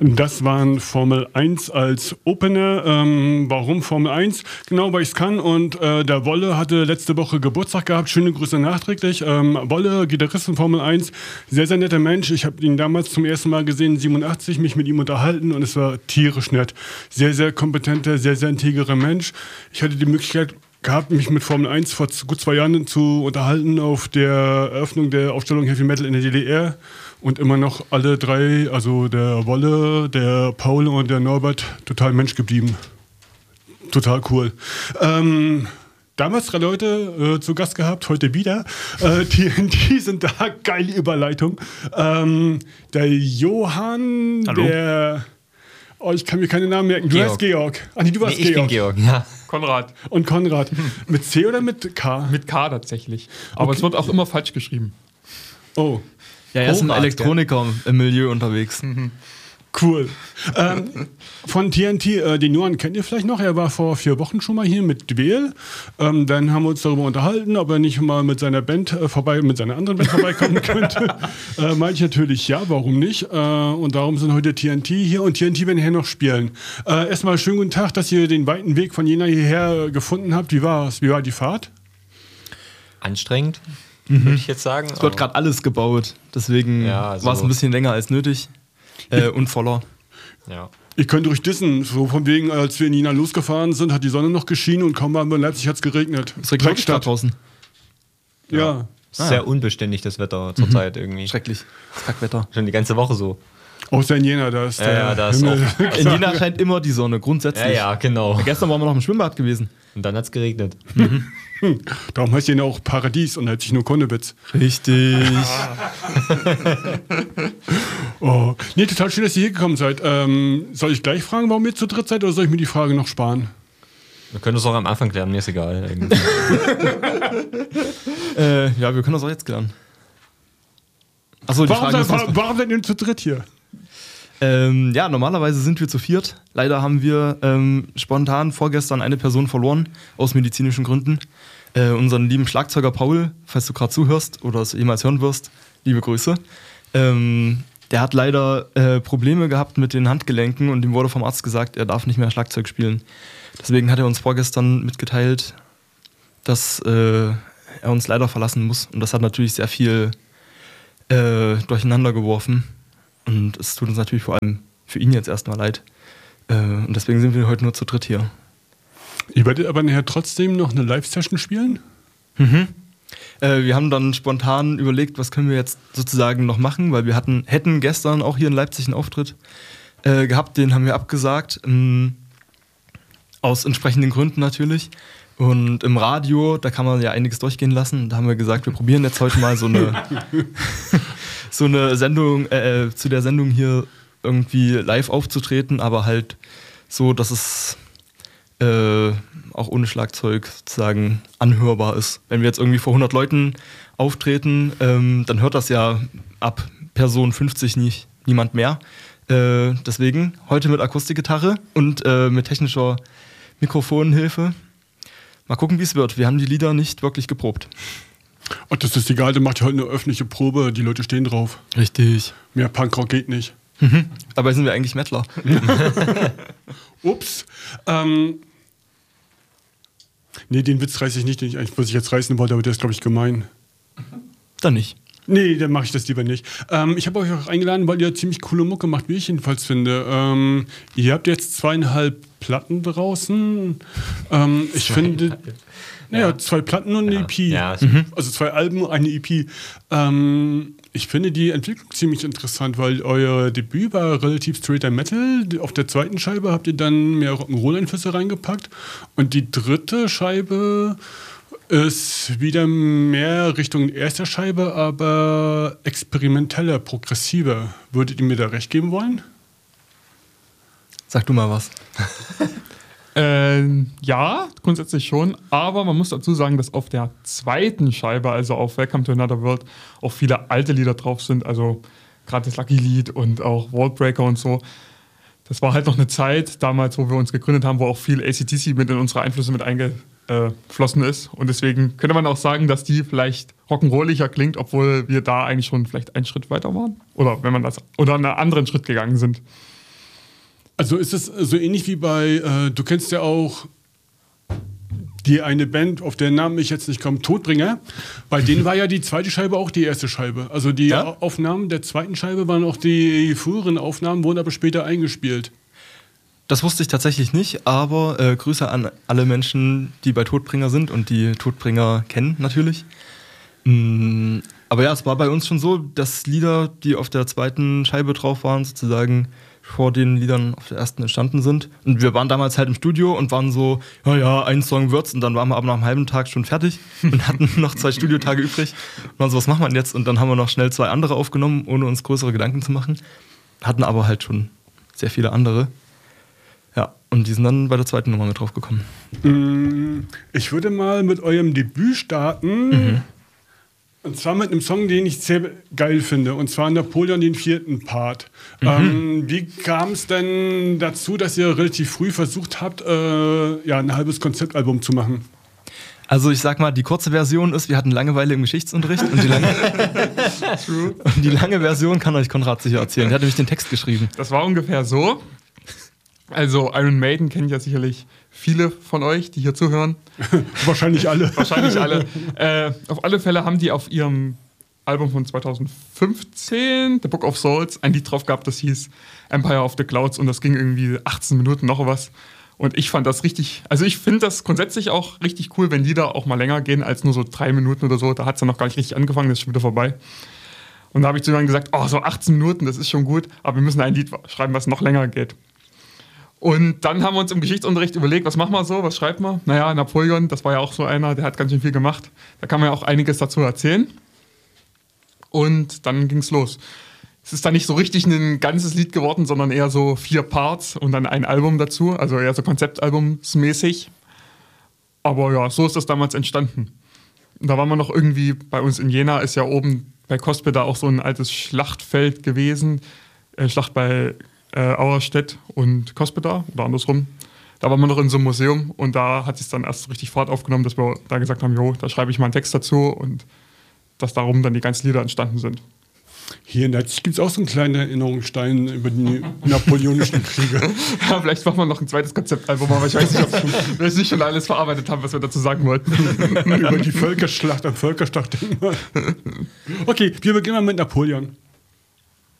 Das waren Formel 1 als Opener. Warum Formel 1? Genau, weil ich es kann. Und der Wolle hatte letzte Woche Geburtstag gehabt. Schöne Grüße nachträglich. Wolle, Gitarrist von Formel 1, sehr, sehr netter Mensch. Ich habe ihn damals zum ersten Mal gesehen, 87, mich mit ihm unterhalten und es war tierisch nett. Sehr, sehr kompetenter, sehr, sehr integrer Mensch. Ich hatte die Möglichkeit gehabt, mich mit Formel 1 vor gut 2 Jahren zu unterhalten auf der Eröffnung der Ausstellung Heavy Metal in der DDR. Und immer noch alle drei, also der Wolle, der Paul und der Norbert, total Mensch geblieben. Total cool. Damals 3 Leute zu Gast gehabt, heute wieder. Die sind da, geile Überleitung. Der Johann, hallo. Der... Oh, ich kann mir keine Namen merken. Du heißt Georg. Ah, nee, du warst Georg. Ich bin Georg, ja. Konrad. Und Konrad. Mit C oder mit K? Mit K tatsächlich. Aber Okay. es wird auch immer falsch geschrieben. Oh, Ja, er ist ein Elektroniker im Milieu unterwegs. cool. Von TNT, den Johann kennt ihr vielleicht noch. Er war vor 4 Wochen schon mal hier mit Dwel. Dann haben wir uns darüber unterhalten, ob er nicht mal mit seiner Band mit seiner anderen Band vorbeikommen könnte. Meinte ich natürlich ja, warum nicht? Und darum sind heute TNT hier und TNT werden hier noch spielen. Erstmal schönen guten Tag, dass ihr den weiten Weg von Jena hierher gefunden habt. Wie war's? Wie war die Fahrt? Anstrengend, würde ich jetzt sagen. Es wird gerade alles gebaut, deswegen Ja, also- war es ein bisschen länger als nötig und voller. Ja. Ich könnte ruhig dissen, so von wegen, als wir in Jena losgefahren sind, hat die Sonne noch geschienen und kaum waren wir in Leipzig, hat es geregnet. Es regnet wirklich gerade draußen. Ja. Sehr unbeständig, das Wetter zurzeit irgendwie. Schrecklich. Das Kackwetter. Schon die ganze Woche so. Außer in Jena, da ist der da ist Himmel. In Jena scheint immer die Sonne, grundsätzlich. Ja, genau. Gestern waren wir noch im Schwimmbad gewesen. Und dann hat es geregnet. Darum heißt Jena auch Paradies und heißt sich nur Konnewitz. Richtig. Oh. Nee, total schön, dass ihr hier gekommen seid. Soll ich gleich fragen, warum ihr zu dritt seid, oder soll ich mir die Frage noch sparen? Wir können es auch am Anfang klären, mir ist egal. Irgendwie. Ja, wir können das auch jetzt klären. Achso, die Frage ist, Warum seid ihr zu dritt hier? ja, normalerweise sind wir zu 4. Leider haben wir spontan vorgestern eine Person verloren, aus medizinischen Gründen. Unseren lieben Schlagzeuger Paul, falls du gerade zuhörst oder es jemals hören wirst, liebe Grüße. Der hat leider Probleme gehabt mit den Handgelenken und ihm wurde vom Arzt gesagt, er darf nicht mehr Schlagzeug spielen. Deswegen hat er uns vorgestern mitgeteilt, dass er uns leider verlassen muss. Und das hat natürlich sehr viel durcheinander geworfen. Und es tut uns natürlich vor allem für ihn jetzt erstmal leid. Und deswegen sind wir heute nur zu dritt hier. Ihr werdet aber nachher trotzdem noch eine Live-Session spielen? Wir haben dann spontan überlegt, was können wir jetzt sozusagen noch machen, weil wir hätten gestern auch hier in Leipzig einen Auftritt gehabt, den haben wir abgesagt. Aus entsprechenden Gründen natürlich. Und im Radio, da kann man ja einiges durchgehen lassen. Da haben wir gesagt, wir probieren jetzt heute mal so eine Sendung, zu der Sendung hier irgendwie live aufzutreten, aber halt so, dass es auch ohne Schlagzeug sozusagen anhörbar ist. Wenn wir jetzt irgendwie vor 100 Leuten auftreten, dann hört das ja ab Person 50 niemand mehr. Deswegen heute mit Akustikgitarre und mit technischer Mikrofonhilfe. Mal gucken, wie es wird. Wir haben die Lieder nicht wirklich geprobt. Und das ist egal, dann macht ihr heute eine öffentliche Probe, die Leute stehen drauf. Richtig. Mehr Punkrock geht nicht. Dabei sind wir eigentlich Mettler. Ups. Nee, den Witz reiße ich nicht, den ich eigentlich, was ich jetzt reißen wollte, aber der ist, glaube ich, gemein. Dann nicht. Nee, dann mache ich das lieber nicht. Ich habe euch auch eingeladen, weil ihr ziemlich coole Mucke macht, wie ich jedenfalls finde. Ihr habt jetzt 2,5 Platten draußen. Ich finde... Ja, 2 Platten und eine EP. Ja, Also 2 Alben und eine EP. Ich finde die Entwicklung ziemlich interessant, weil euer Debüt war relativ straighter Metal. Auf der zweiten Scheibe habt ihr dann mehr Rock'n'Roll-Einflüsse reingepackt. Und die dritte Scheibe ist wieder mehr Richtung erster Scheibe, aber experimenteller, progressiver. Würdet ihr mir da recht geben wollen? Sag du mal was. Ja, grundsätzlich schon, aber man muss dazu sagen, dass auf der zweiten Scheibe, also auf Welcome to Another World, auch viele alte Lieder drauf sind, also gerade das Lucky-Lied und auch Wallbreaker und so. Das war halt noch eine Zeit damals, wo wir uns gegründet haben, wo auch viel AC/DC mit in unsere Einflüsse mit eingeflossen ist und deswegen könnte man auch sagen, dass die vielleicht rock'n'rolliger klingt, obwohl wir da eigentlich schon vielleicht einen Schritt weiter waren oder wenn man das oder einen anderen Schritt gegangen sind. Also ist es so ähnlich wie bei, du kennst ja auch die eine Band, auf deren Namen ich jetzt nicht komme, Todbringer. Bei denen war ja die zweite Scheibe auch die erste Scheibe. Also die Aufnahmen der zweiten Scheibe waren auch die früheren Aufnahmen, wurden aber später eingespielt. Das wusste ich tatsächlich nicht, aber Grüße an alle Menschen, die bei Todbringer sind und die Todbringer kennen natürlich. Aber ja, es war bei uns schon so, dass Lieder, die auf der zweiten Scheibe drauf waren, sozusagen vor den Liedern auf der ersten entstanden sind. Und wir waren damals halt im Studio und waren so, ja, ein Song wird's. Und dann waren wir aber nach einem halben Tag schon fertig und hatten noch 2 Studiotage übrig. Und waren so, was machen wir denn jetzt? Und dann haben wir noch schnell 2 andere aufgenommen, ohne uns größere Gedanken zu machen. Hatten aber halt schon sehr viele andere. Ja, und die sind dann bei der zweiten Nummer mit drauf gekommen. Ich würde mal mit eurem Debüt starten. Und zwar mit einem Song, den ich sehr geil finde. Und zwar Napoleon, den 4. Part. Wie kam es denn dazu, dass ihr relativ früh versucht habt, ein halbes Konzeptalbum zu machen? Also ich sag mal, die kurze Version ist, wir hatten Langeweile im Geschichtsunterricht. Und die lange Version kann euch Konrad sicher erzählen. Der hat nämlich den Text geschrieben. Das war ungefähr so. Also Iron Maiden kennt ja sicherlich viele von euch, die hier zuhören. Wahrscheinlich alle. Wahrscheinlich alle. Auf alle Fälle haben die auf ihrem Album von 2015, The Book of Souls, ein Lied drauf gehabt, das hieß Empire of the Clouds und das ging irgendwie 18 Minuten noch was. Und ich fand das richtig, also ich finde das grundsätzlich auch richtig cool, wenn Lieder auch mal länger gehen als nur so 3 Minuten oder so. Da hat es ja noch gar nicht richtig angefangen, das ist schon wieder vorbei. Und da habe ich zu jemandem gesagt, so 18 Minuten, das ist schon gut, aber wir müssen ein Lied schreiben, was noch länger geht. Und dann haben wir uns im Geschichtsunterricht überlegt, was machen wir so, was schreibt man? Naja, Napoleon, das war ja auch so einer, der hat ganz schön viel gemacht. Da kann man ja auch einiges dazu erzählen. Und dann ging es los. Es ist dann nicht so richtig ein ganzes Lied geworden, sondern eher so 4 Parts und dann ein Album dazu, also eher so konzeptalbumsmäßig. Aber ja, so ist das damals entstanden. Und da waren wir noch irgendwie, bei uns in Jena ist ja oben bei Cospeda auch so ein altes Schlachtfeld gewesen. Schlacht bei Auerstedt und Cospeda oder andersrum. Da waren wir noch in so einem Museum und da hat es dann erst richtig Fahrt aufgenommen, dass wir da gesagt haben, da schreibe ich mal einen Text dazu und dass darum dann die ganzen Lieder entstanden sind. Hier in Leipzig gibt es auch so einen kleinen Erinnerungsstein über die napoleonischen Kriege. Ja, vielleicht machen wir noch ein zweites Konzeptalbum, aber ich weiß nicht, ob wir nicht schon alles verarbeitet haben, was wir dazu sagen wollten. Über die Völkerschlacht am Völkerschlachtdenkmal. Okay, wir beginnen mal mit Napoleon.